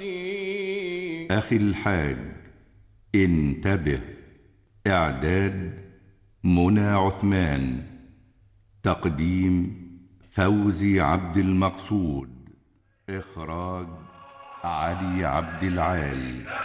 أخي الحاج انتبه. إعداد منى عثمان. تقديم فوزي عبد المقصود. إخراج علي عبد العال.